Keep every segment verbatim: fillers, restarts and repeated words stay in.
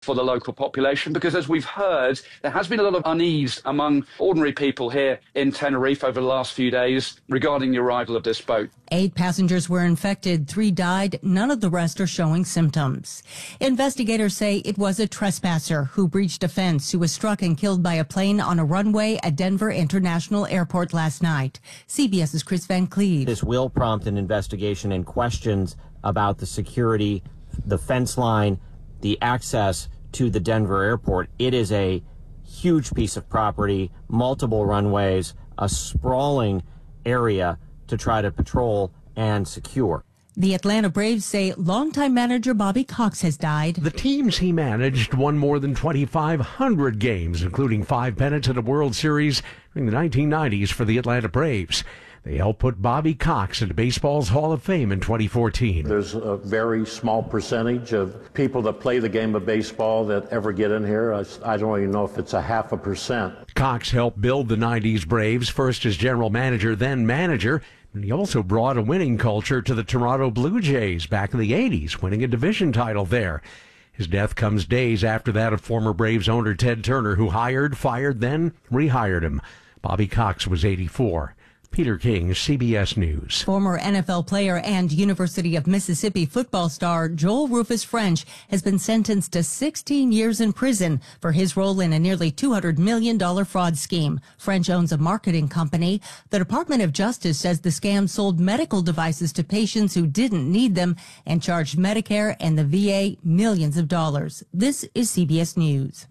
for the local population, because as we've heard, there has been a lot of unease among ordinary people here in Tenerife over the last few days regarding the arrival of this boat. Eight passengers were infected, three died, none of the rest are showing symptoms. Investigators say it was a trespasser who breached a fence who was struck and killed by a plane on a runway at Denver International Airport last night. CBS's Chris Van Cleve. This will prompt an investigation and questions about the security, the fence line, the access to the Denver airport. It is a huge piece of property, multiple runways, a sprawling area to try to patrol and secure. The Atlanta Braves say longtime manager Bobby Cox has died. The teams he managed won more than twenty-five hundred games, including five pennants at a World Series during the nineteen nineties for the Atlanta Braves. They helped put Bobby Cox into baseball's Hall of Fame in twenty fourteen. There's a very small percentage of people that play the game of baseball that ever get in here. I, I don't even know if it's a half a percent. Cox helped build the nineties Braves, first as general manager, then manager. And he also brought a winning culture to the Toronto Blue Jays back in the eighties, winning a division title there. His death comes days after that of former Braves owner Ted Turner, who hired, fired, then rehired him. Bobby Cox was eighty-four. Peter King, C B S News. Former N F L player and University of Mississippi football star Joel Rufus French has been sentenced to sixteen years in prison for his role in a nearly two hundred million dollars fraud scheme. French owns a marketing company. The Department of Justice says the scam sold medical devices to patients who didn't need them and charged Medicare and the V A millions of dollars. This is C B S News.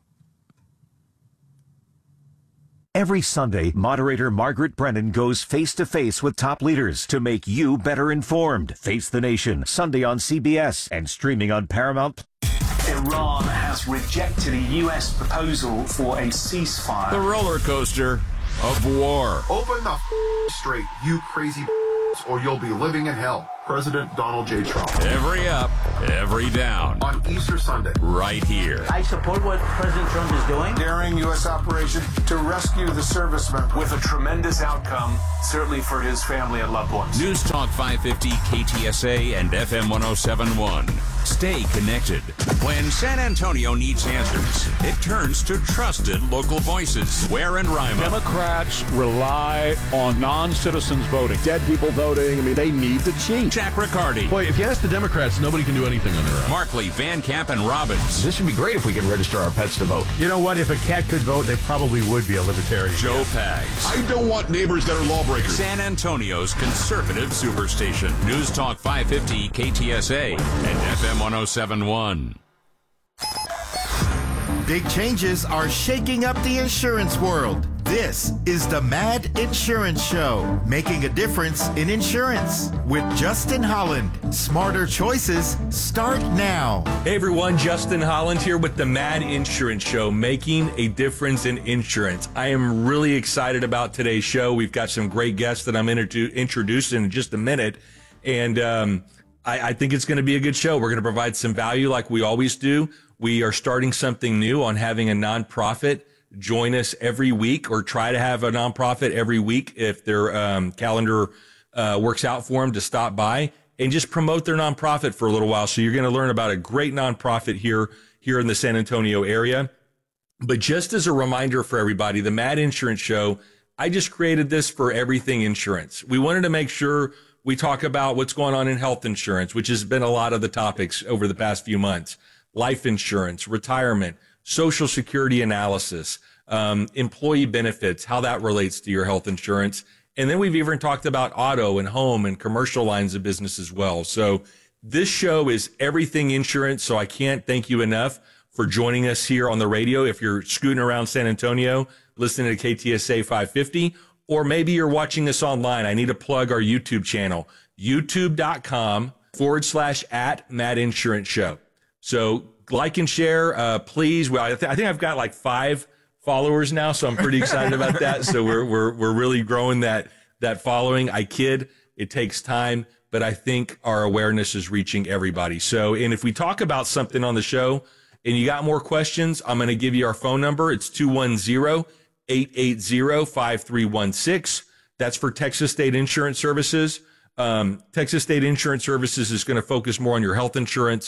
Every Sunday, moderator Margaret Brennan goes face-to-face with top leaders to make you better informed. Face the Nation, Sunday on C B S and streaming on Paramount. Iran has rejected a U S proposal for a ceasefire. The roller coaster of war. Open the f- straight, you crazy or you'll be living in hell. President Donald J. Trump. Every up, every down. On Easter Sunday. Right here. I support what President Trump is doing. Daring U S operation to rescue the servicemen. With a tremendous outcome, certainly for his family and loved ones. News Talk five fifty, K T S A, and F M one oh seven point one. Stay connected. When San Antonio needs answers, it turns to trusted local voices. Ware and Rima. Democrats rely on non-citizens voting. Dead people voting. I mean, they need to change. Jack Riccardi. Boy, if you ask the Democrats, nobody can do anything on their own. Markley, Van Camp, and Robbins. This would be great if we could register our pets to vote. You know what? If a cat could vote, they probably would be a libertarian. Joe Pags. I don't want neighbors that are lawbreakers. San Antonio's conservative superstation. News Talk five fifty, K T S A, and F M one oh seven point one. Big changes are shaking up the insurance world. This is the Mad Insurance Show, making a difference in insurance with Justin Holland. Smarter choices start now. Hey everyone, Justin Holland here with the Mad Insurance Show, making a difference in insurance. I am really excited about today's show. We've got some great guests that I'm going to introduce in just a minute, and um, I, I think it's going to be a good show. We're going to provide some value like we always do. We are starting something new on having a nonprofit join us every week, or try to have a nonprofit every week if their um, calendar uh, works out for them, to stop by and just promote their nonprofit for a little while. So you're going to learn about a great nonprofit here, here in the San Antonio area. But just as a reminder for everybody, the Mad Insurance Show, I just created this for everything insurance. We wanted to make sure we talk about what's going on in health insurance, which has been a lot of the topics over the past few months. Life insurance, retirement, Social Security analysis, um, employee benefits, how that relates to your health insurance. And then we've even talked about auto and home and commercial lines of business as well. So this show is everything insurance. So I can't thank you enough for joining us here on the radio. If you're scooting around San Antonio, listening to K T S A five fifty, or maybe you're watching us online, I need to plug our YouTube channel, youtube.com forward slash at Mad Insurance Show. So like and share, uh, please. Well, I, th- I think I've got like five followers now, so I'm pretty excited about that. So we're we're we're really growing that that following. I kid, it takes time, but I think our awareness is reaching everybody. So, and if we talk about something on the show and you got more questions, I'm going to give you our phone number. It's two one zero, eight eight zero, five three one six. That's for Texas State Insurance Services. Um, Texas State Insurance Services is going to focus more on your health insurance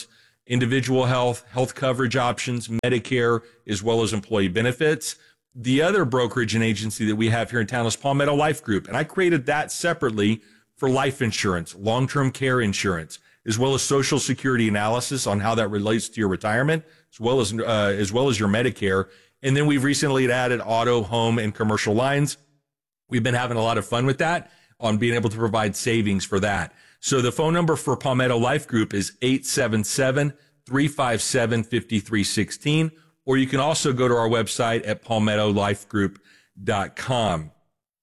individual health, health coverage options, Medicare, as well as employee benefits. The other brokerage and agency that we have here in town is Palmetto Life Group. And I created that separately for life insurance, long-term care insurance, as well as Social Security analysis on how that relates to your retirement, as well as, uh, as well as your Medicare. And then we've recently added auto, home, and commercial lines. We've been having a lot of fun with that on being able to provide savings for that. So the phone number for Palmetto Life Group is eight seven seven, three five seven, five three one six, or you can also go to our website at palmetto life group dot com.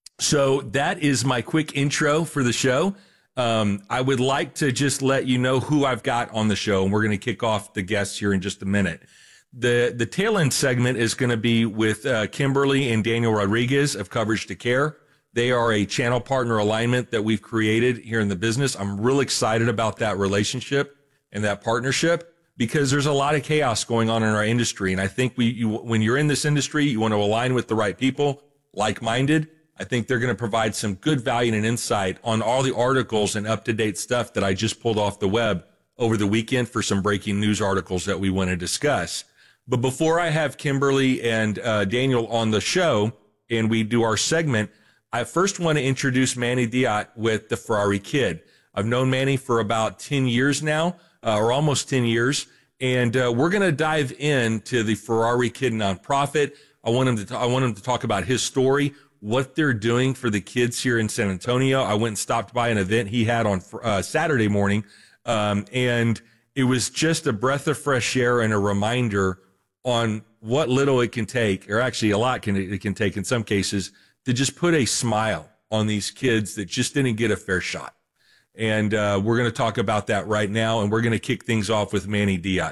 So that is my quick intro for the show. Um, I would like to just let you know who I've got on the show, and we're going to kick off the guests here in just a minute. The the tail end segment is going to be with uh, Kimberly and Daniel Rodriguez of Coverage to Care. They are a channel partner alignment that we've created here in the business. I'm real excited about that relationship and that partnership because there's a lot of chaos going on in our industry. And I think we, you, when you're in this industry, you want to align with the right people, like-minded. I think they're going to provide some good value and insight on all the articles and up-to-date stuff that I just pulled off the web over the weekend for some breaking news articles that we want to discuss. But before I have Kimberly and uh, Daniel on the show and we do our segment, I first want to introduce Manny Diat with the Ferrari Kid. I've known Manny for about ten years now, uh, or almost ten years, and uh, we're going to dive into the Ferrari Kid nonprofit. I want him to. T- I want him to talk about his story, what they're doing for the kids here in San Antonio. I went and stopped by an event he had on uh, Saturday morning, um, and it was just a breath of fresh air and a reminder on what little it can take, or actually a lot can it can take in some cases, to just put a smile on these kids that just didn't get a fair shot. And uh, we're going to talk about that right now, and we're going to kick things off with Manny Diat.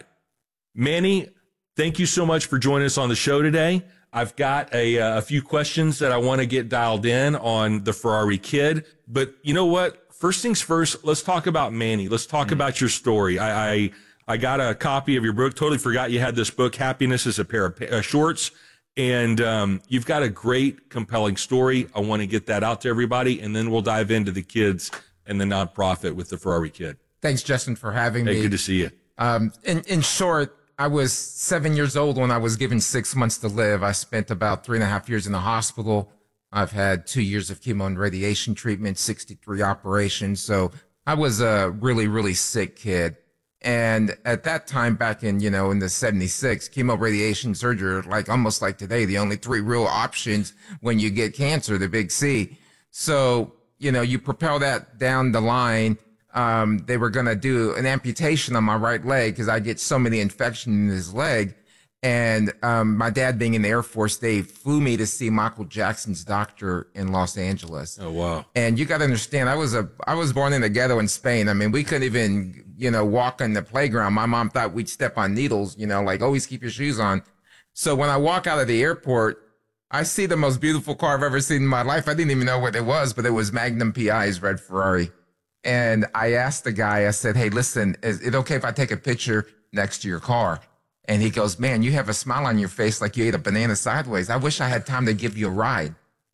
Manny, thank you so much for joining us on the show today. I've got a, a few questions that I want to get dialed in on the Ferrari Kid. But you know what? First things first, let's talk about Manny. Let's talk mm-hmm. about your story. I, I I got a copy of your book. Totally forgot you had this book, Happiness is a Pair of uh, Shorts. And um, you've got a great, compelling story. I want to get that out to everybody, and then we'll dive into the kids and the nonprofit with the Ferrari Kid. Thanks, Justin, for having hey, me. Good to see you. Um, in, in short, I was seven years old when I was given six months to live. I spent about three and a half years in the hospital. I've had two years of chemo and radiation treatment, sixty-three operations. So I was a really, really sick kid. And at that time, back in, you know, in the seventy-six, chemo, radiation, surgery, like almost like today, the only three real options when you get cancer, the big C. So, you know, you propel that down the line. Um, they were going to do an amputation on my right leg because I get so many infections in his leg. And um, my dad being in the Air Force, they flew me to see Michael Jackson's doctor in Los Angeles. Oh, wow. And you got to understand, I was a I was born in the ghetto in Spain. I mean, we couldn't even, you know, walk on the playground. My mom thought we'd step on needles, you know, like always keep your shoes on. So when I walk out of the airport, I see the most beautiful car I've ever seen in my life. I didn't even know what it was, but it was Magnum P I's red Ferrari. And I asked the guy, I said, hey, listen, is it okay if I take a picture next to your car? And he goes, man, you have a smile on your face like you ate a banana sideways. I wish I had time to give you a ride.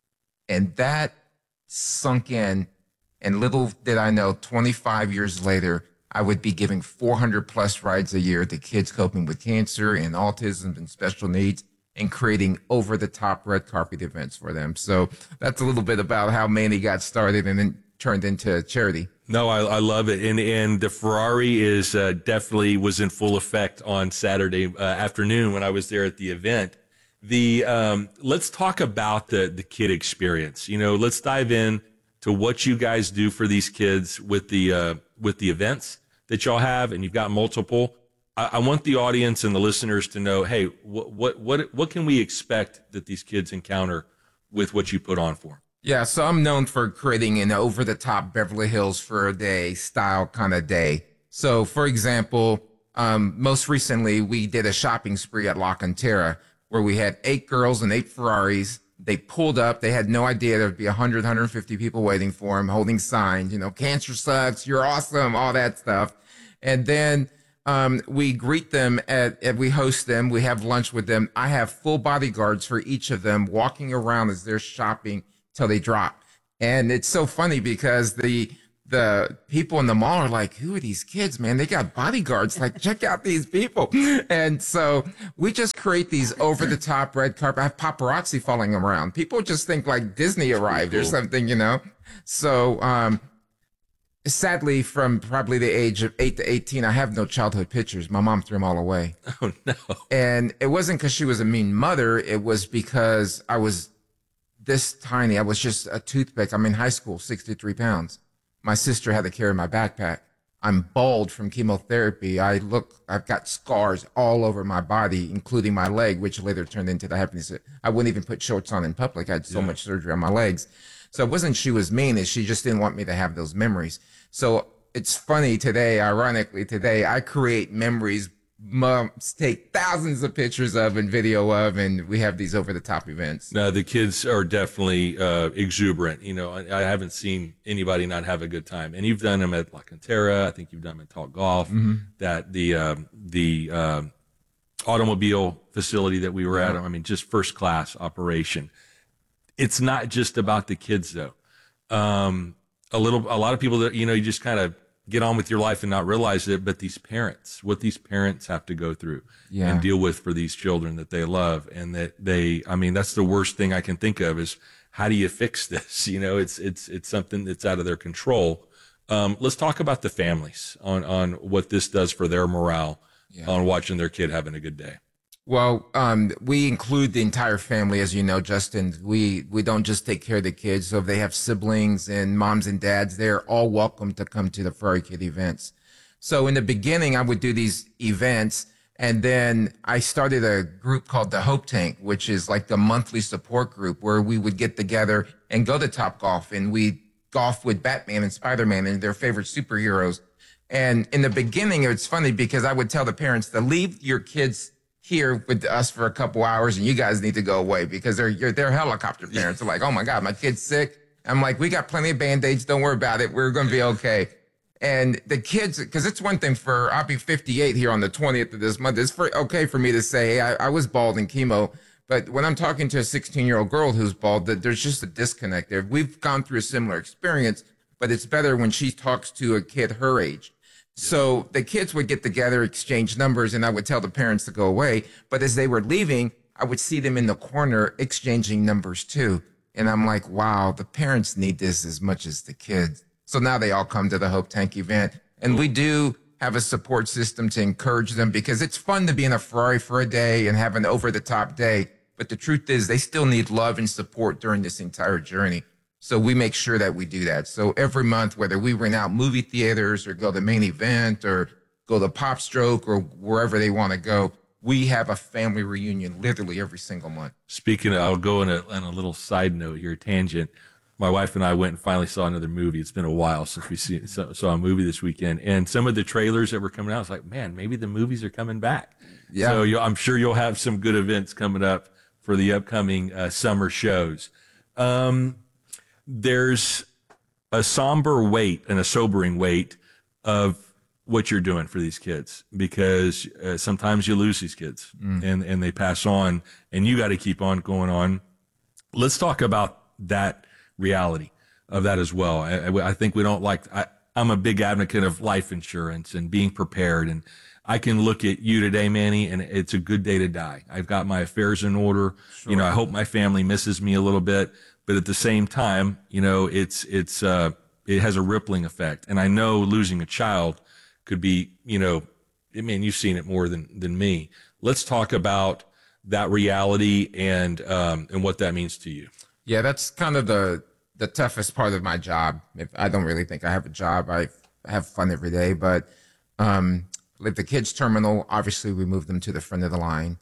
And that sunk in. And little did I know, twenty-five years later, I would be giving four hundred plus rides a year to kids coping with cancer and autism and special needs and creating over-the-top red carpet events for them. So that's a little bit about how Manny got started and then turned into charity. No, I, I love it. And and the Ferrari is uh, definitely was in full effect on Saturday uh, afternoon when I was there at the event. The um, let's talk about the the kid experience. You know, let's dive in to what you guys do for these kids with the uh, with the events that y'all have, and you've got multiple. I, I want the audience and the listeners to know, hey, what what what what can we expect that these kids encounter with what you put on for them? Yeah, so I'm known for creating an over-the-top Beverly Hills for a day style kind of day. So, for example, um, most recently, we did a shopping spree at La Cantera where we had eight girls and eight Ferraris. They pulled up. They had no idea there'd be one hundred, one hundred fifty people waiting for them, holding signs, you know, cancer sucks, you're awesome, all that stuff. And then um, we greet them at, at, we host them. We have lunch with them. I have full bodyguards for each of them walking around as they're shopping till they drop. And it's so funny because the the people in the mall are like, who are these kids, man? They got bodyguards. Like, check out these people. And so we just create these over the top red carpet. I have paparazzi following around. People just think like Disney arrived or something, you know? So, um, sadly, from probably the age of eight to eighteen, I have no childhood pictures. My mom threw them all away. Oh, no. And it wasn't because she was a mean mother. It was because I was this tiny. I was just a toothpick. I'm in high school, sixty-three pounds. My sister had to carry my backpack. I'm bald from chemotherapy. I look, I've got scars all over my body, including my leg, which later turned into the happiness. I wouldn't even put shorts on in public. I had so yeah. much surgery on my legs. So it wasn't she was mean, is she just didn't want me to have those memories. So it's funny today, ironically today, I create memories moms take thousands of pictures of and video of, and we have these over the top events. No, the kids are definitely uh, exuberant. You know, I, I haven't seen anybody not have a good time. And you've done them at La Cantera. I think you've done them at Talk Golf. Mm-hmm. That the uh, the uh, automobile facility that we were yeah. at. I mean, just first class operation. It's not just about the kids though. Um, a little, a lot of people that, you know, you just kind of get on with your life and not realize it, but these parents, what these parents have to go through yeah. and deal with for these children that they love, and that they, I mean, that's the worst thing I can think of is how do you fix this? You know, it's, it's, it's something that's out of their control. Um, let's talk about the families on, on what this does for their morale yeah. on watching their kid having a good day. Well, um, we include the entire family, as you know, Justin. We, we don't just take care of the kids. So if they have siblings and moms and dads, they're all welcome to come to the Ferrari Kid events. So in the beginning, I would do these events, and then I started a group called the Hope Tank, which is like the monthly support group where we would get together and go to Top Golf, and we golf with Batman and Spider-Man and their favorite superheroes. And in the beginning, it's funny because I would tell the parents to leave your kids here with us for a couple hours, and you guys need to go away because they're you're, they're helicopter parents. They're like, oh my God, my kid's sick. I'm like, we got plenty of Band-Aids. Don't worry about it. We're going to be okay. And the kids, because it's one thing for, I'll be fifty-eight here on the twentieth of this month. It's for, okay for me to say, hey, I, I was bald in chemo. But when I'm talking to a sixteen-year-old girl who's bald, that there's just a disconnect there. We've gone through a similar experience, but it's better when she talks to a kid her age. So the kids would get together, exchange numbers, and I would tell the parents to go away. But as they were leaving, I would see them in the corner exchanging numbers too. And I'm like, wow, the parents need this as much as the kids. So now they all come to the Hope Tank event. And we do have a support system to encourage them because it's fun to be in a Ferrari for a day and have an over-the-top day. But the truth is they still need love and support during this entire journey. So we make sure that we do that. So every month, whether we rent out movie theaters or go to main event or go to Pop Stroke or wherever they want to go, we have a family reunion literally every single month. Speaking of, I'll go on a, on a little side note here, tangent. My wife and I went and finally saw another movie. It's been a while since we see, saw, saw a movie this weekend. And some of the trailers that were coming out, I was like, man, maybe the movies are coming back. Yeah. So you'll, I'm sure you'll have some good events coming up for the upcoming uh, summer shows. Um, There's a somber weight and a sobering weight of what you're doing for these kids because uh, sometimes you lose these kids mm. and, and they pass on and you got to keep on going on. Let's talk about that reality of that as well. I, I think we don't like, I, I'm a big advocate of life insurance and being prepared. And I can look at you today, Manny, and it's a good day to die. I've got my affairs in order. Sure. You know, I hope my family misses me a little bit. But at the same time, you know, it's, it's, uh, it has a rippling effect. And I know losing a child could be, you know, I mean, you've seen it more than, than me. Let's talk about that reality and, um, and what that means to you. Yeah, that's kind of the, the toughest part of my job. If I don't really think I have a job, I have fun every day, but, um, like the kids terminal, obviously we moved them to the front of the line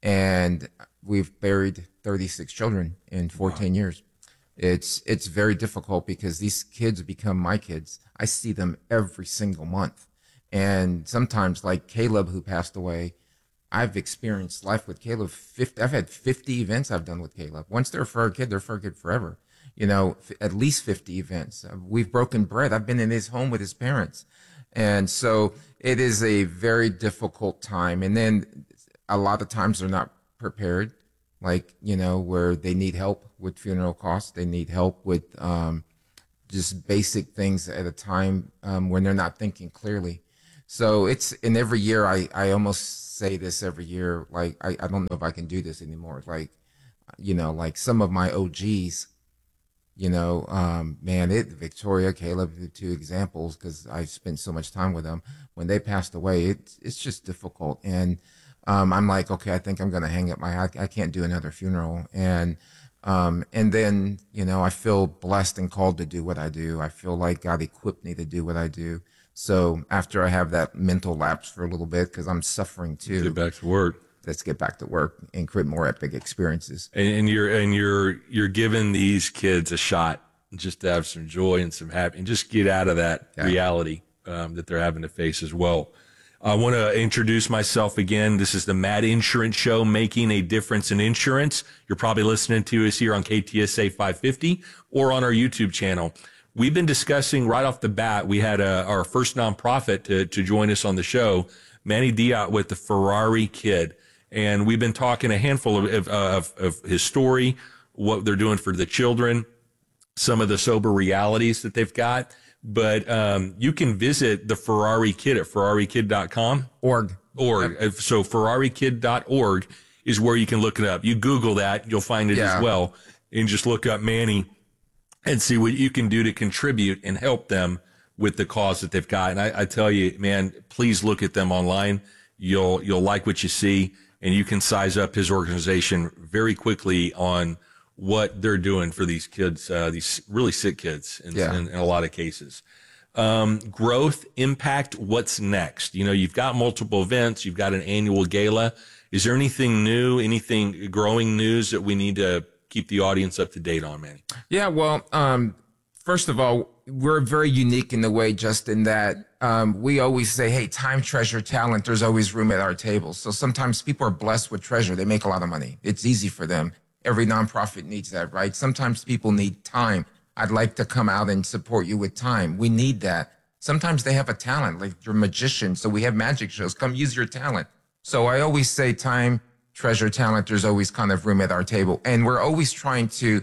and we've buried thirty-six children in fourteen wow. years. It's it's very difficult because these kids become my kids. I see them every single month. And sometimes, like Caleb, who passed away, I've experienced life with Caleb. fifty, I've had fifty events I've done with Caleb. Once they're for a kid, they're for a kid forever. You know, at least fifty events. We've broken bread. I've been in his home with his parents. And so it is a very difficult time. And then a lot of times they're not prepared. Like, you know, where they need help with funeral costs. They need help with um, just basic things at a time um, when they're not thinking clearly. So it's, and every year I, I almost say this every year, like, I, I don't know if I can do this anymore. Like, you know, like some of my O Gs, you know, um, man, it, Victoria, Caleb, the two examples, because I spent so much time with them. When they passed away, it, it's just difficult. And um, I'm like, okay, I think I'm going to hang up my, I, I can't do another funeral. And, um, and then, you know, I feel blessed and called to do what I do. I feel like God equipped me to do what I do. So after I have that mental lapse for a little bit, because I'm suffering too. Get back to work. Let's get back to work and create more epic experiences. And, and you're and you're you're giving these kids a shot just to have some joy and some happy, and just get out of that yeah. reality um, that they're having to face as well. I want to introduce myself again. This is the Mad Insurance Show, making a difference in insurance. You're probably listening to us here on K T S A five fifty or on our YouTube channel. We've been discussing right off the bat. We had a, our first nonprofit to, to join us on the show, Manny Diaz with the Ferrari Kid. And we've been talking a handful of, of, of his story, what they're doing for the children, some of the sober realities that they've got. But um, you can visit the Ferrari Kid at ferrari kid dot com. Org. Org. Yep. So ferrari kid dot org is where you can look it up. You Google that, you'll find it yeah. as well. And just look up Manny and see what you can do to contribute and help them with the cause that they've got. And I, I tell you, man, please look at them online. You'll you'll like what you see, and you can size up his organization very quickly on what they're doing for these kids, uh, these really sick kids in, yeah. in, in a lot of cases. Um, growth, impact, what's next? You know, you've got multiple events. You've got an annual gala. Is there anything new, anything growing news that we need to keep the audience up to date on, Manny? Yeah, well, um, first of all, we're very unique in the way, Justin, that um, we always say, hey, time, treasure, talent, there's always room at our table. So sometimes people are blessed with treasure. They make a lot of money. It's easy for them. Every nonprofit needs that, right? Sometimes people need time. I'd like to come out and support you with time. We need that. Sometimes they have a talent, like you're a magician, so we have magic shows. Come use your talent. So I always say time, treasure, talent, there's always kind of room at our table. And we're always trying to,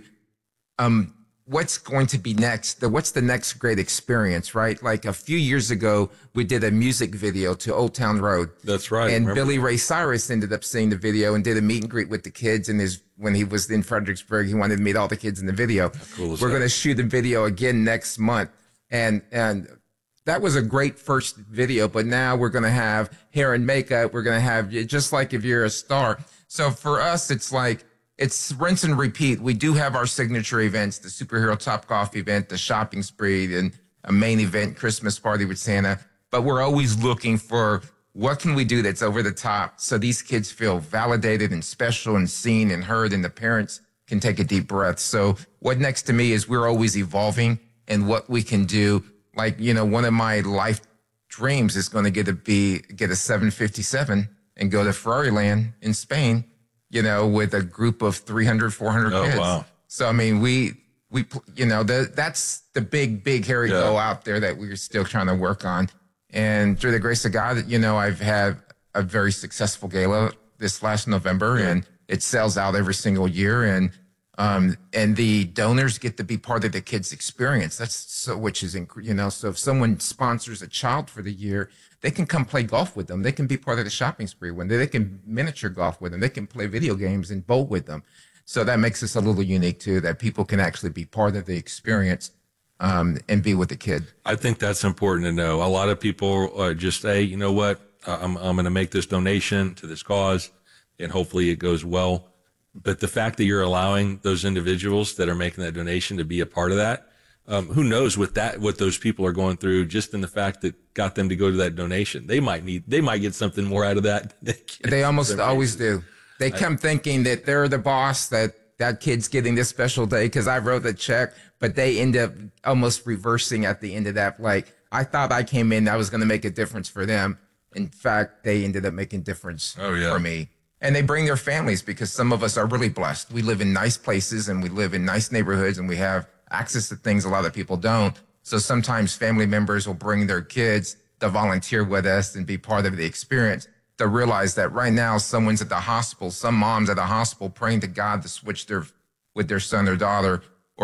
um, what's going to be next? The, what's the next great experience, right? Like a few years ago, we did a music video to Old Town Road. That's right. And Billy Ray Cyrus ended up seeing the video and did a meet and greet with the kids. And his, when he was in Fredericksburg, he wanted to meet all the kids in the video. Cool as We're that. going to shoot a video again next month. And, and that was a great first video, but now we're going to have hair and makeup. We're going to have, just like if you're a star. So for us, it's like, it's rinse and repeat. We do have our signature events, the Superhero Topgolf event, the shopping spree, and a main event, Christmas party with Santa. But we're always looking for what can we do that's over the top so these kids feel validated and special and seen and heard, and the parents can take a deep breath. So what next to me is we're always evolving and what we can do. Like, you know, one of my life dreams is going to get to be, get a seven fifty-seven and go to Ferrari Land in Spain, you know, with a group of three hundred, four hundred oh, kids. Wow. So, I mean, we, we, you know, the, that's the big, big, hairy yeah. goal out there that we're still trying to work on. And through the grace of God, you know, I've had a very successful gala this last November, yeah. and it sells out every single year. And, um, and the donors get to be part of the kids' experience. That's so, which is, inc- you know, so if someone sponsors a child for the year, they can come play golf with them. They can be part of the shopping spree when they, they can miniature golf with them. They can play video games and bowl with them. So that makes us a little unique too, that people can actually be part of the experience um, and be with the kid. I think that's important to know. A lot of people uh, just say, you know what, I'm, I'm going to make this donation to this cause and hopefully it goes well. But the fact that you're allowing those individuals that are making that donation to be a part of that, Um, who knows what that, what those people are going through just in the fact that got them to go to that donation. They might need, they might get something more out of that. They almost always do. They come I, thinking that they're the boss, that that kid's getting this special day because I wrote the check, but they end up almost reversing at the end of that. Like, I thought I came in, I was going to make a difference for them. In fact, they ended up making a difference oh, yeah. for me. And they bring their families because some of us are really blessed. We live in nice places and we live in nice neighborhoods and we have access to things a lot of people don't. So sometimes family members will bring their kids to volunteer with us and be part of the experience, to realize that right now someone's at the hospital, some mom's at the hospital praying to God to switch their with their son or daughter, or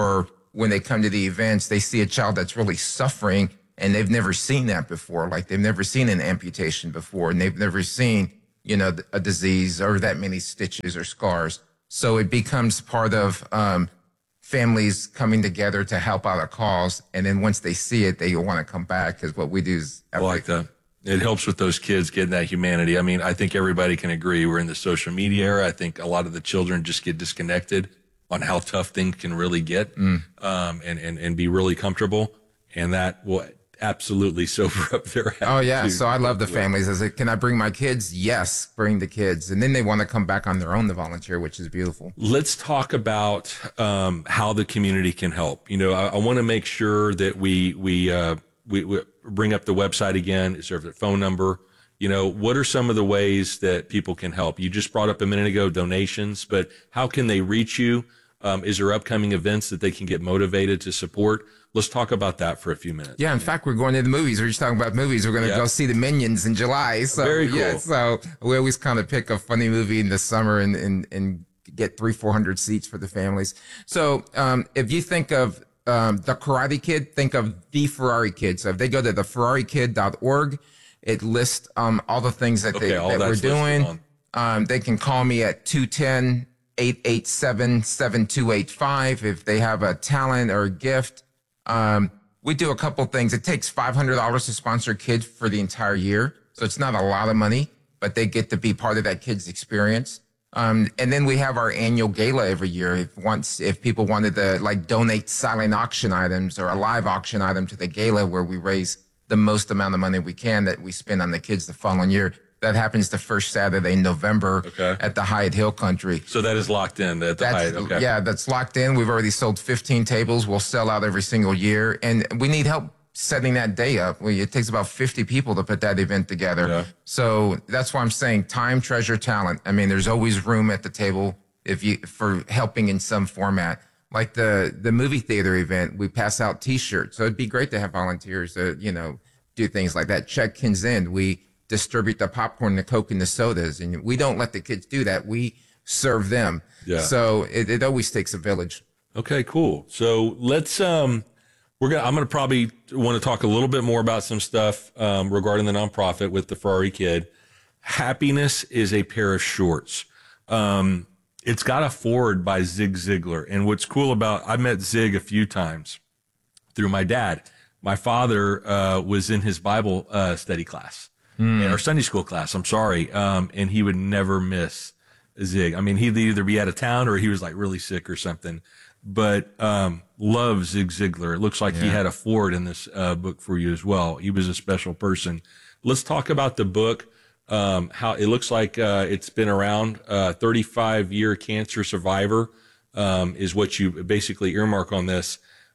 when they come to the events, they see a child that's really suffering and they've never seen that before. Like they've never seen an amputation before, and they've never seen, you know, a disease or that many stitches or scars. So it becomes part of um, families coming together to help out a cause. And then once they see it, they want to come back, because what we do is I like that. It helps with those kids getting that humanity. I mean, I think everybody can agree we're in the social media era. I think a lot of the children just get disconnected on how tough things can really get, mm. um, and, and, and be really comfortable. And that will absolutely sober up their attitude. Oh, yeah. So I love the families. I said, can I bring my kids? Yes, bring the kids. And then they want to come back on their own to volunteer, which is beautiful. Let's talk about um, how the community can help. You know, I, I want to make sure that we, we, uh, we, we bring up the website again. Is there a phone number? You know, what are some of the ways that people can help? You just brought up a minute ago donations, but how can they reach you? Um, is there upcoming events that they can get motivated to support? Let's talk about that for a few minutes. Yeah, in fact, we're going to the movies. We're just talking about movies. We're going to yeah. go see the Minions in July. So, Very cool. Yeah, so we always kind of pick a funny movie in the summer and, and, and get three, four hundred seats for the families. So um, if you think of um, the Karate Kid, think of the Ferrari Kid. So if they go to the ferrari kid dot org, it lists um, all the things that, okay, they, that we're doing. Um, they can call me at two one zero, eight eight seven, seven two eight five if they have a talent or a gift. Um, we do a couple things. It takes five hundred dollars to sponsor a kid for the entire year. So it's not a lot of money, but they get to be part of that kid's experience. Um, and then we have our annual gala every year. If once, if people wanted to like donate silent auction items or a live auction item to the gala, where we raise the most amount of money we can that we spend on the kids the following year. That happens the first Saturday in November okay. at the Hyatt Hill Country. So that is locked in at the that's, Hyatt. Okay. Yeah, that's locked in. We've already sold fifteen tables. We'll sell out every single year. And we need help setting that day up. We, it takes about fifty people to put that event together. Yeah. So that's why I'm saying time, treasure, talent. I mean, there's always room at the table if you for helping in some format. Like the, the movie theater event, we pass out T-shirts. So it'd be great to have volunteers to, you know, do things like that. Check Kins End. We distribute the popcorn, the Coke, and the sodas. And we don't let the kids do that. We serve them. Yeah. So it, it always takes a village. Okay, cool. So let's, um, we're going to, I'm going to probably want to talk a little bit more about some stuff, um, regarding the nonprofit with the Ferrari Kid. Happiness is a pair of shorts. Um, it's got a foreword by Zig Ziglar. And what's cool about, I met Zig a few times through my dad. My father, uh, was in his Bible, uh, study class. Mm. Or Sunday school class, I'm sorry. Um, and he would never miss Zig. I mean, he'd either be out of town or he was like really sick or something, but, um, loves Zig Ziglar. It looks like yeah. he had a forward in this, uh, book for you as well. He was a special person. Let's talk about the book. Um, how it looks like, uh, it's been around, uh, thirty-five year cancer survivor, um, is what you basically earmark on this.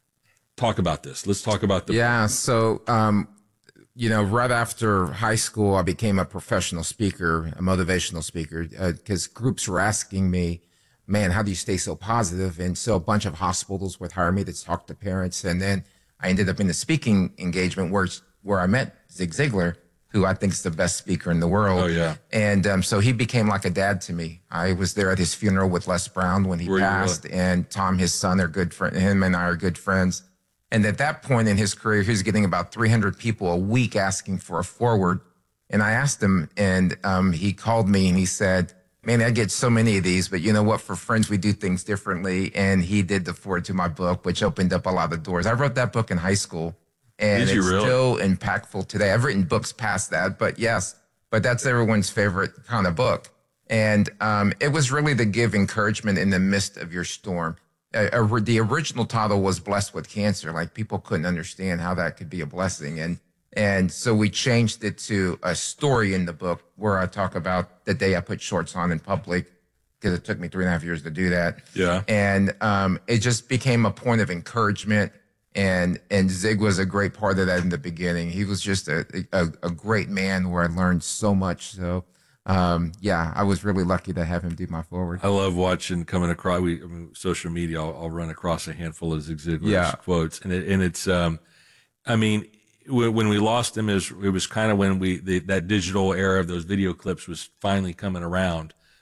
Talk about this. Let's talk about the Yeah. So, um, you know, right after high school, I became a professional speaker, a motivational speaker, because uh, groups were asking me, man, how do you stay so positive? And so a bunch of hospitals would hire me to talk to parents. And then I ended up in a speaking engagement where, where I met Zig Ziglar, who I think is the best speaker in the world. Oh, yeah. And um, so he became like a dad to me. I was there at his funeral with Les Brown when he Were passed. Really? And Tom, his son, are good friends. Him and I are good friends. And at that point in his career, he was getting about three hundred people a week asking for a forward. And I asked him, and um, he called me and he said, man, I get so many of these, but you know what? For friends, we do things differently. And he did the forward to my book, which opened up a lot of doors. I wrote that book in high school, and Did you it's really? still impactful today. I've written books past that, but yes, but that's everyone's favorite kind of book. And um, it was really to give encouragement in the midst of your storm. Uh, uh, the original title was Blessed with Cancer. Like, people couldn't understand how that could be a blessing. And, and so we changed it to a story in the book where I talk about the day I put shorts on in public, because it took me three and a half years to do that. Yeah. And, um, it just became a point of encouragement. And, and Zig was a great part of that in the beginning. He was just a, a, a great man where I learned so much. So, Um, yeah, I was really lucky to have him do my forward. I love watching coming across we I mean, social media. I'll, I'll run across a handful of Zig Ziglar's yeah. quotes, and it, and it's, um, I mean, when, when we lost him, it was, it was kind of when we the, that digital era of those video clips was finally coming around.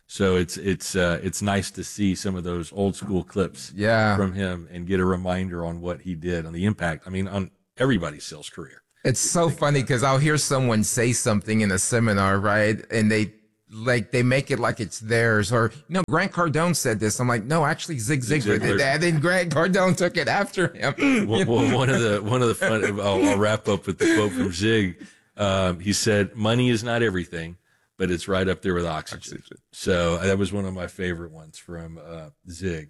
So it's it's uh, it's nice to see some of those old school clips yeah. from him and get a reminder on what he did, on the impact. I mean, on everybody's sales career. It's so funny because I'll hear someone say something in a seminar, right? And they like they make it like it's theirs, or you know, Grant Cardone said this. I'm like, no, actually, Zig Ziglar did that, and Grant Cardone took it after him. Well, well, one of the one of the fun. I'll, I'll wrap up with the quote from Zig. Um, he said, "Money is not everything, but it's right up there with oxygen." oxygen. So that was one of my favorite ones from uh, Zig.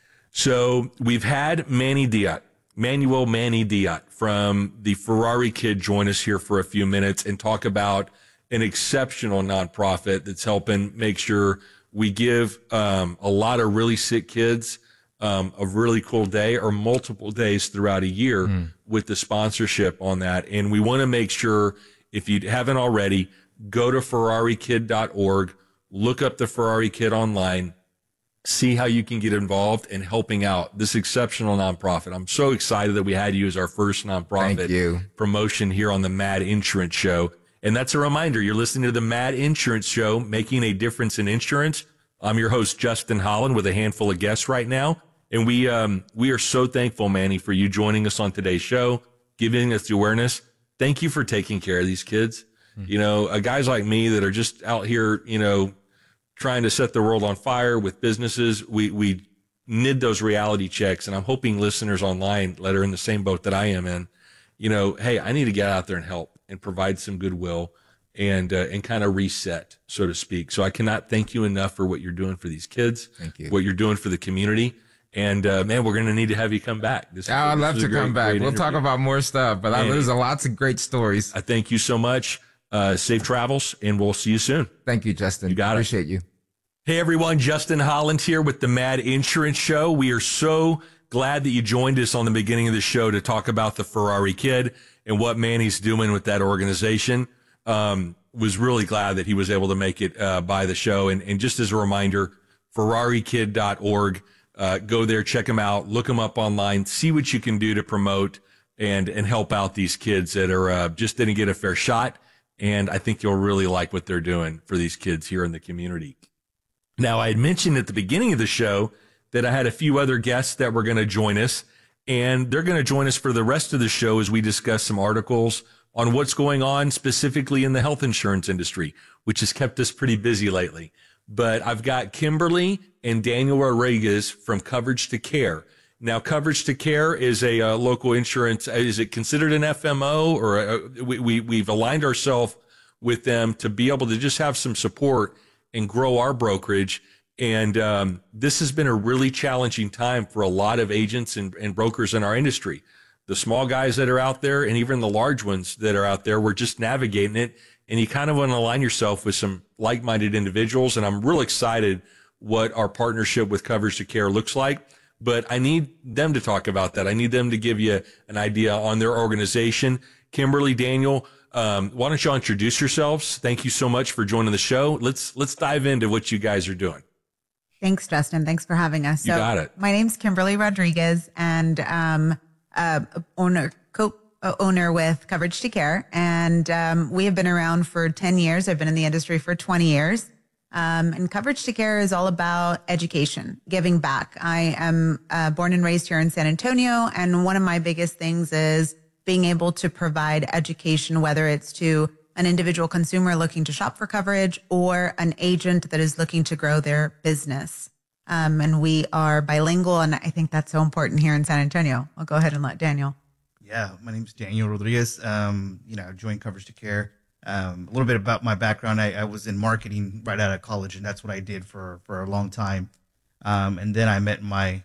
So we've had Manny Diat, Manuel Manny Diat from the Ferrari Kid join us here for a few minutes and talk about an exceptional nonprofit that's helping make sure we give um, a lot of really sick kids um, a really cool day or multiple days throughout a year mm. with the sponsorship on that. And we want to make sure, if you haven't already, go to ferrari kid dot org, look up the Ferrari Kid online, see how you can get involved in helping out this exceptional nonprofit. I'm so excited that we had you as our first nonprofit Thank you. promotion here on the Mad Insurance Show. And that's a reminder, you're listening to the Mad Insurance Show, making a difference in insurance. I'm your host, Justin Holland, with a handful of guests right now. And we um, we are so thankful, Manny, for you joining us on today's show, giving us the awareness. Thank you for taking care of these kids. Mm-hmm. You know, uh, guys like me that are just out here, you know, trying to set the world on fire with businesses. We, we need those reality checks. And I'm hoping listeners online that are in the same boat that I am in, you know, hey, I need to get out there and help and provide some goodwill and uh, and kind of reset, so to speak. So I cannot thank you enough for what you're doing for these kids, Thank you. what you're doing for the community. And, uh, man, we're going to need to have you come back. This, oh, I'd love to great, come back. We'll interview. talk about more stuff, but I, there's a lots of great stories. I thank you so much. Uh, safe travels, and we'll see you soon. Thank you, Justin. You got Appreciate it. Appreciate you. Hey, everyone. Justin Holland here with the Mad Insurance Show. We are so glad that you joined us on the beginning of the show to talk about the Ferrari Kid and what Manny's doing with that organization. Um, was really glad that he was able to make it uh, by the show. And, and just as a reminder, ferrari kid dot org. Uh, go there, check them out, look them up online, see what you can do to promote and and help out these kids that are uh, just didn't get a fair shot. And I think you'll really like what they're doing for these kids here in the community. Now, I had mentioned at the beginning of the show that I had a few other guests that were going to join us, and they're going to join us for the rest of the show as we discuss some articles on what's going on specifically in the health insurance industry, which has kept us pretty busy lately. But I've got Kimberly and Daniel Rodriguez from Coverage to Care. Now, Coverage to Care is a uh, local insurance. Is it considered an F M O, or a, we, we, we've aligned ourselves with them to be able to just have some support and grow our brokerage. And um, this has been a really challenging time for a lot of agents and, and brokers in our industry. The small guys that are out there and even the large ones that are out there, we're just navigating it. And you kind of want to align yourself with some like-minded individuals. And I'm real excited what our partnership with Coverage to Care looks like. But I need them to talk about that. I need them to give you an idea on their organization. Kimberly, Daniel, um, why don't you introduce yourselves? Thank you so much for joining the show. Let's let's dive into what you guys are doing. Thanks, Justin. Thanks for having us. You so got it. My name's Kimberly Rodriguez, and um, uh, owner co uh, owner with Coverage to Care, and um, we have been around for ten years. I've been in the industry for twenty years. Um, and Coverage to Care is all about education, giving back. I am uh, born and raised here in San Antonio, and one of my biggest things is being able to provide education, whether it's to an individual consumer looking to shop for coverage or an agent that is looking to grow their business. Um, and we are bilingual, and I think that's so important here in San Antonio. I'll go ahead and let Daniel. Yeah, my name is Daniel Rodriguez. Um, you know, I joined Coverage to Care. Um, a little bit about my background. I, I was in marketing right out of college, and that's what I did for, for a long time. Um, and then I met my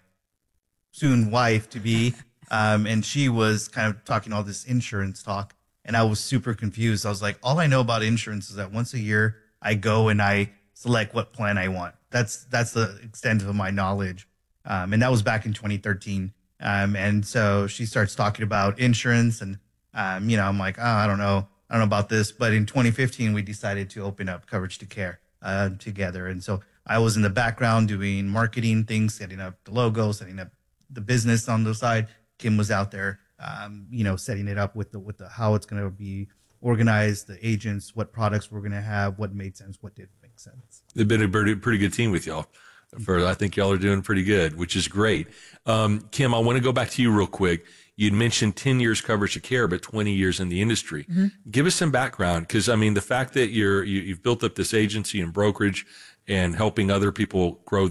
soon wife to be, um, and she was kind of talking all this insurance talk, and I was super confused. I was like, all I know about insurance is that once a year I go and I select what plan I want. That's, that's the extent of my knowledge. Um, and that was back in twenty thirteen. Um, and so she starts talking about insurance, and, um, you know, I'm like, oh, I don't know. I don't know about this, but in twenty fifteen, we decided to open up Coverage to Care uh, together. And so I was in the background doing marketing things, setting up the logo, setting up the business on the side. Kim was out there, um, you know, setting it up with the with the how it's going to be organized, the agents, what products we're going to have, what made sense, what didn't make sense. They've been a pretty, pretty good team with y'all. For I think y'all are doing pretty good, which is great. Um, Kim, I want to go back to you real quick. You'd mentioned ten years coverage of care, but twenty years in the industry. Mm-hmm. Give us some background, because I mean, the fact that you're you, you've built up this agency and brokerage and helping other people grow